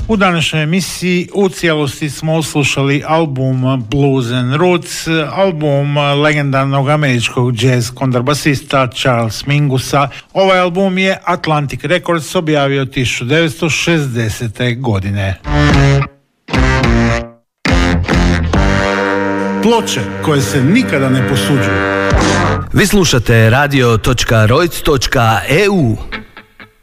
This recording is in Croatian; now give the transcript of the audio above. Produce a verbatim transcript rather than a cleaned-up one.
U današnjoj emisiji u cijelosti smo slušali album Blues and Roots, album legendarnog američkog jazz kontrabasista Charles Mingusa. Ovaj album je Atlantic Records objavio tisuću devetsto šezdesete. godine. Ploče koje se nikada ne posuđuju. Vi slušate radio točka rojc točka e u.